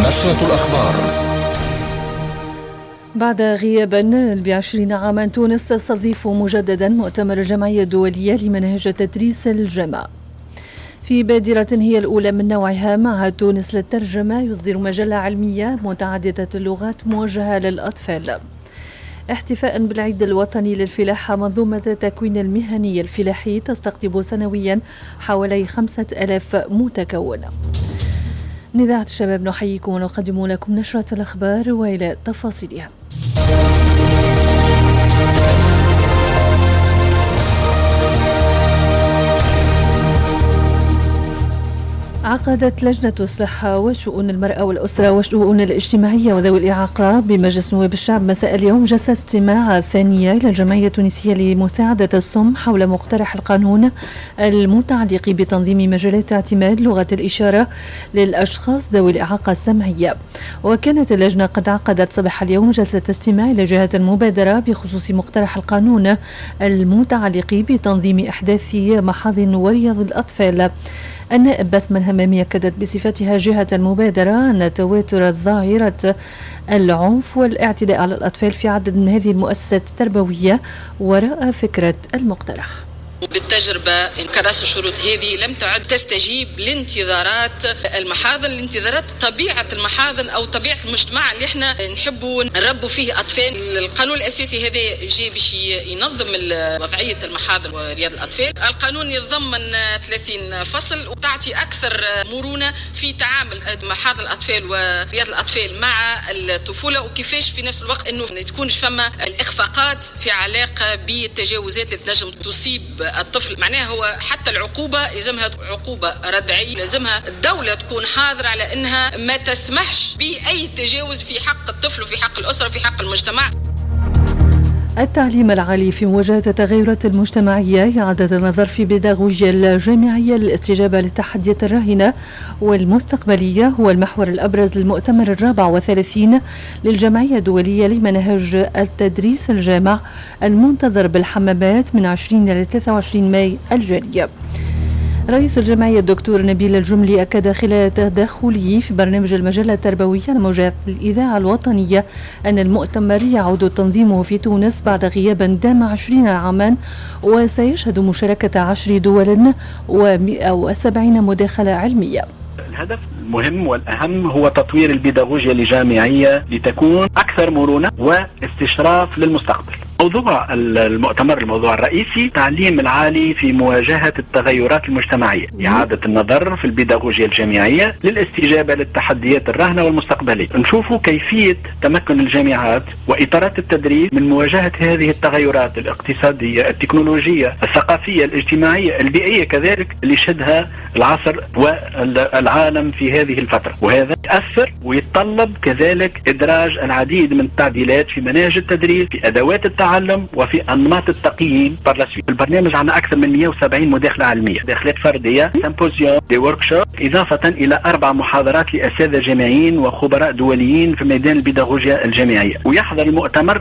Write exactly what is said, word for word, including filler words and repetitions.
نشرة الأخبار. بعد غياب بعشرين عاما تونس تستضيف مجددا مؤتمر الجمعية الدولية لمناهج تدريس الجامعة. في بادرة هي الأولى من نوعها، معهد تونس للترجمة يصدر مجلة علمية متعددة اللغات موجهة للأطفال. احتفاء بالعيد الوطني للفلاحة، منظومة التكوين المهني الفلاحي تستقطب سنويا حوالي خمسة ألاف متكون. من إذاعة الشباب نحييكم ونقدم لكم نشرة الأخبار وإلى تفاصيلها. عقدت لجنة الصحة وشؤون المرأة والأسرة والشؤون الاجتماعية وذوي الإعاقة بمجلس نواب الشعب مساء اليوم جلسة استماع ثانية إلى الجمعية التونسية لمساعدة الصم حول مقترح القانون المتعلق بتنظيم مجالات اعتماد لغة الإشارة للأشخاص ذوي الإعاقة السمعية. وكانت اللجنة قد عقدت صباح اليوم جلسة استماع إلى جهة المبادرة بخصوص مقترح القانون المتعلق بتنظيم إحداث محاضن ورياض الأطفال. النائب بسمة الهمامي أكدت بصفتها جهة المبادرة أن تواتر ظاهرة العنف والاعتداء على الأطفال في عدد من هذه المؤسسات التربوية وراء فكرة المقترح. بالتجربة كراسة الشروط هذه لم تعد تستجيب لانتظارات المحاضن، لانتظارات طبيعة المحاضن أو طبيعة المجتمع اللي احنا نحبوا نربوا فيه أطفال. القانون الأساسي هذا جاء باش ينظم وضعية المحاضن ورياض الأطفال. القانون يتضمن ثلاثين فصل وتعطي أكثر مرونة في تعامل محاضن الأطفال ورياض الأطفال مع الطفولة، وكيفاش في نفس الوقت أنه تكونش فما الإخفاقات في علاقة بالتجاوزات اللي تنجم تصيب الطفل. معناها هو حتى العقوبة لازمها عقوبة ردعية، لازمها الدولة تكون حاضرة على أنها ما تسمحش بأي تجاوز في حق الطفل وفي حق الأسرة وفي حق المجتمع. التعليم العالي في مواجهة التغيرات المجتمعية إعادة النظر في البيداغوجيا الجامعية للاستجابة للتحديات الراهنة والمستقبلية هو المحور الأبرز للمؤتمر الرابع والثلاثين للجمعية الدولية لمناهج التدريس الجامع المنتظر بالحمامات من عشرين إلى ثلاثة وعشرين ماي الجاري. رئيس الجمعية الدكتور نبيل الجملي أكد خلال تدخله في برنامج المجلة التربوية لموجات الإذاعة الوطنية أن المؤتمر يعود تنظيمه في تونس بعد غياب دام عشرين عاما، وسيشهد مشاركة عشر دول ومئة وسبعين مداخلة علمية. الهدف المهم والأهم هو تطوير البيداغوجيا الجامعية لتكون أكثر مرونة واستشراف للمستقبل. موضوع المؤتمر، الموضوع الرئيسي التعليم العالي في مواجهة التغيرات المجتمعية، إعادة النظر في البيداغوجيا الجامعية للاستجابة للتحديات الراهنة والمستقبلية. نشوفوا كيفية تمكن الجامعات وإطارات التدريس من مواجهة هذه التغيرات الاقتصادية، التكنولوجية، الثقافية، الاجتماعية، البيئية كذلك اللي شهدها العصر والعالم في هذه الفترة. وهذا يأثر ويتطلب كذلك إدراج العديد من التعديلات في مناهج التدريس، في أدوات التعلم وفي أنماط التقييم. البرنامج عنا أكثر من مئة وسبعين مداخلة علمية، مداخلات فردية، سيمبوزيوم، دي وركشوب، إضافة إلى أربع محاضرات لأساتذة جامعيين وخبراء دوليين في ميدان البيداغوجيا الجامعية. ويحضر المؤتمر